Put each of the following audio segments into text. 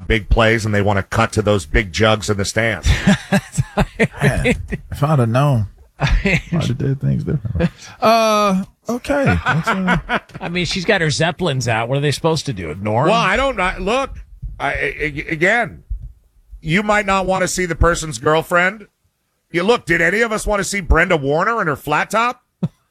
big plays and they want to cut to those big jugs in the stands. Man, if I'd have known, I'd have did things differently. Okay. I mean, she's got her Zeppelins out. What are they supposed to do? Ignore them? Well, I don't know. Look, again, you might not want to see the person's girlfriend. Did any of us want to see Brenda Warner in her flat top?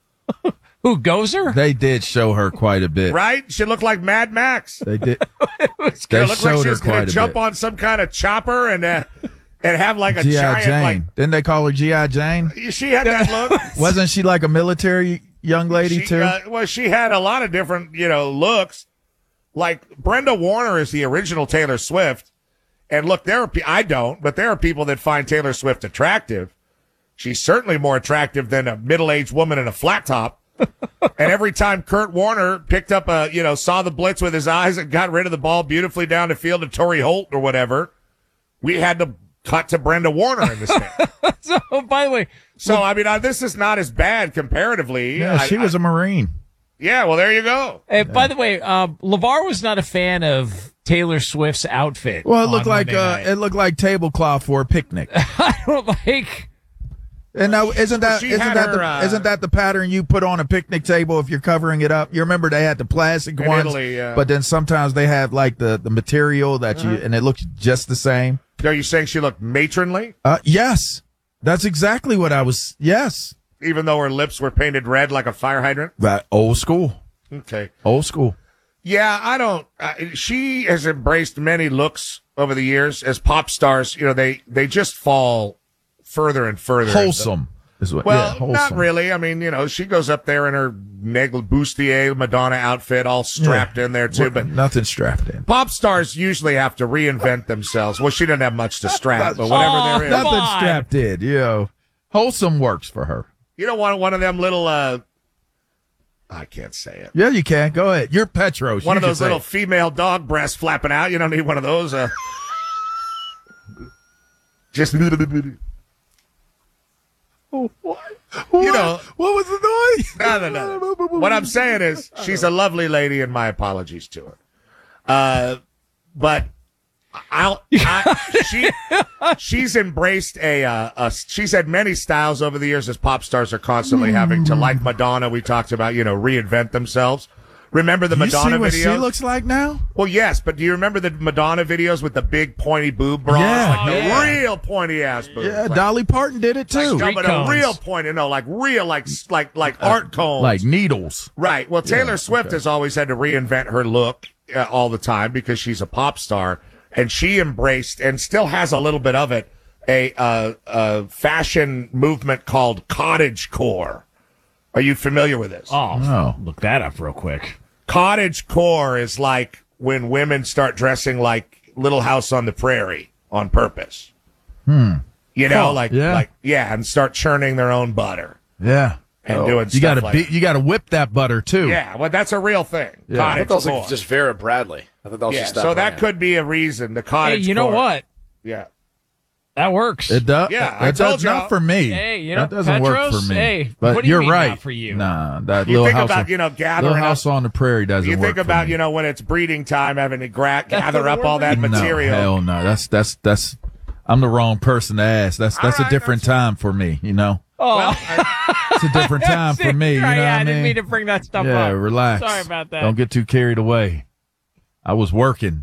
Who, Gozer? They did show her quite a bit. Right? She looked like Mad Max. They did. It They looked showed like she her was going quite to a jump bit. on some kind of chopper and have like a G.I. giant, Jane. like, Didn't they call her G.I. Jane? she had that look. Wasn't she like a military young lady too? Well, she had a lot of different, looks. Like Brenda Warner is the original Taylor Swift. And look, there are people that find Taylor Swift attractive. She's certainly more attractive than a middle-aged woman in a flat top. And every time Kurt Warner picked up saw the blitz with his eyes and got rid of the ball beautifully down the field to Torrey Holt or whatever, we had to cut to Brenda Warner in the stand. So, by the way. This is not as bad comparatively. Yeah, she was a Marine. Yeah, well, there you go. By the way, LeVar was not a fan of Taylor Swift's outfit. Well, it looked like tablecloth for a picnic. I don't like. And now, isn't that the pattern you put on a picnic table if you're covering it up? You remember they had the plastic in ones, Italy, yeah. But then sometimes they have like the material that and it looks just the same. Are you saying she looked matronly? Yes, that's exactly what I was. Yes, even though her lips were painted red like a fire hydrant. That old school. Okay, old school. Yeah, I don't. She has embraced many looks over the years as pop stars. They just fall further and further. Wholesome is what. Well, wholesome. not really. I mean, she goes up there in her bustier Madonna outfit, all strapped in there too. But nothing strapped in. Pop stars usually have to reinvent themselves. Well, she didn't have much to strap, but whatever there is, nothing strapped in. Wholesome works for her. You don't want one of them little. I can't say it. Yeah, you can. Go ahead. You're Petros. One of those little female dog breasts flapping out. You don't need one of those. Just. What? What was the noise? No. What I'm saying is, she's a lovely lady, and my apologies to her. But she's embraced she's had many styles over the years, as pop stars are constantly having to, like Madonna. We talked about, reinvent themselves. Remember the Madonna videos? You see what she looks like now? Well, yes, but do you remember the Madonna videos with the big pointy boob bras? Yeah. Real pointy ass boobs. Yeah, Dolly Parton did it too. But a real pointy, like real, like art cones. Like needles. Right. Well, Taylor Swift has always had to reinvent her look all the time because she's a pop star, and she embraced and still has a little bit of it, a fashion movement called cottagecore. Are you familiar with this? Oh, no. Look that up real quick. Cottagecore is like when women start dressing like Little House on the Prairie on purpose. And start churning their own butter. Yeah. And doing stuff you gotta whip that butter too. Yeah, well, that's a real thing. Yeah. I thought that was like just Vera Bradley. I thought that was just that so brand. that could be a reason. The cottagecore. Hey, you know what? Yeah. That works. It does. Yeah, it does not for me. Hey, that doesn't work for me. Hey, but what do you you're mean right. Not for you? Nah, that You little think house. about gathering Little House on the Prairie doesn't work. You think for about me. when it's breeding time, having to gather up all that material. No, hell no. That's. I'm the wrong person to ask. That's a different time for me. Oh, well, it's a different time for me. You know what I didn't mean to bring that stuff up. Yeah, relax. Sorry about that. Don't get too carried away. I was working.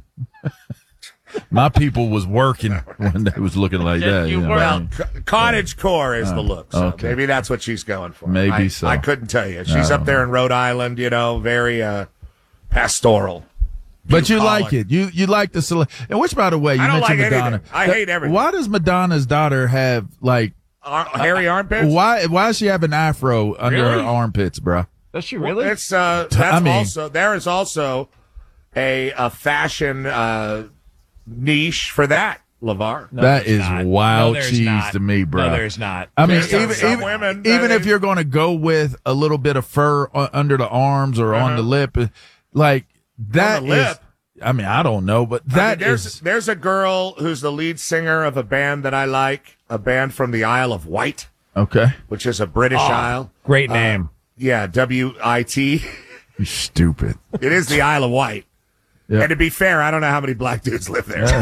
My people was working when they was looking like that. Cottagecore is the look. So okay. Maybe that's what she's going for. Maybe so. I couldn't tell you. She's up there in Rhode Island, very pastoral. But you like it. You like the select. And which, by the way, you I don't mentioned like Madonna. anything. I hate everything. Why does Madonna's daughter have hairy armpits? Why does she have an afro under her armpits, bro? Does she really? There is also a fashion niche for that, LeVar. No, that is wild cheese to me, bro. No, there's not. I mean, even if you're going to go with a little bit of fur under the arms or on the lip, like that on the lip. I mean, I don't know, but there's a girl who's the lead singer of a band that I like, a band from the Isle of Wight. Okay. Which is a British isle. Great name. Yeah, W-I-T. You stupid. It is the Isle of Wight. Yep. And to be fair, I don't know how many black dudes live there.